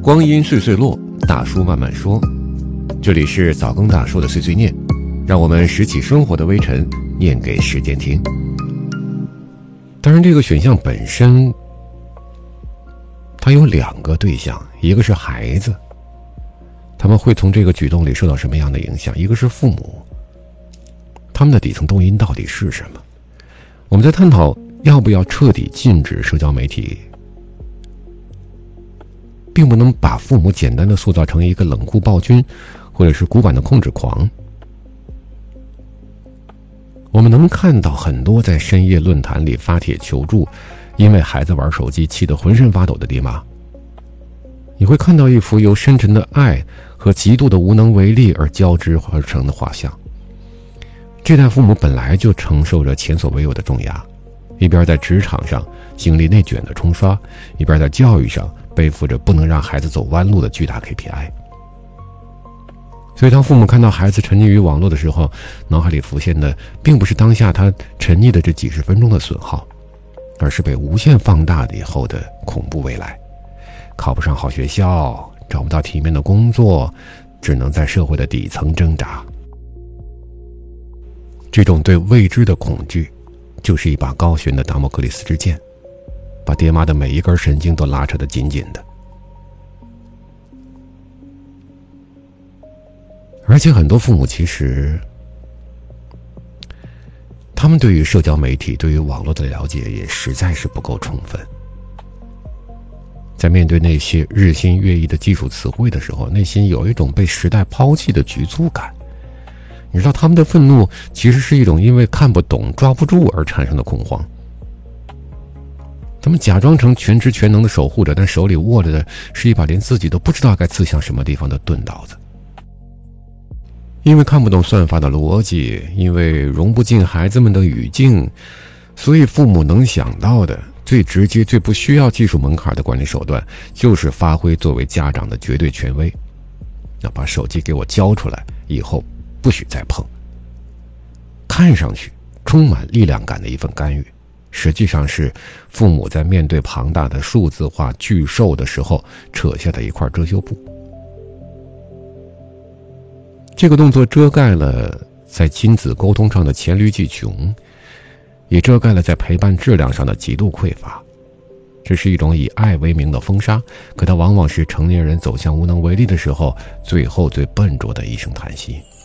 光阴岁岁落，大叔慢慢说。这里是早更大叔的碎碎念，让我们拾起生活的微尘，念给时间听。当然，这个选项本身它有两个对象，一个是孩子，他们会从这个举动里受到什么样的影响；一个是父母，他们的底层动因到底是什么。我们在探讨要不要彻底禁止社交媒体，并不能把父母简单的塑造成一个冷酷暴君或者是古板的控制狂。我们能看到很多在深夜论坛里发帖求助，因为孩子玩手机气得浑身发抖的爹妈。你会看到一幅由深沉的爱和极度的无能为力而交织而成的画像。这代父母本来就承受着前所未有的重压，一边在职场上经历内卷的冲刷，一边在教育上背负着不能让孩子走弯路的巨大 KPI。 所以当父母看到孩子沉溺于网络的时候，脑海里浮现的并不是当下他沉溺的这几十分钟的损耗，而是被无限放大的以后的恐怖未来。考不上好学校，找不到体面的工作，只能在社会的底层挣扎。这种对未知的恐惧就是一把高悬的达摩克里斯之剑，把爹妈的每一根神经都拉扯得紧紧的。而且很多父母其实他们对于社交媒体对于网络的了解也实在是不够充分，在面对那些日新月异的技术词汇的时候，内心有一种被时代抛弃的局促感。你知道他们的愤怒其实是一种因为看不懂抓不住而产生的恐慌。他们假装成全知全能的守护者，但手里握着的是一把连自己都不知道该刺向什么地方的钝刀子。因为看不懂算法的逻辑，因为融不进孩子们的语境，所以父母能想到的最直接最不需要技术门槛的管理手段，就是发挥作为家长的绝对权威。那把手机给我交出来，以后不许再碰。看上去充满力量感的一份干预，实际上是父母在面对庞大的数字化巨兽的时候扯下的一块遮羞布。这个动作遮盖了在亲子沟通上的黔驴技穷，也遮盖了在陪伴质量上的极度匮乏。这是一种以爱为名的封杀，可它往往是成年人走向无能为力的时候最后最笨拙的一声叹息。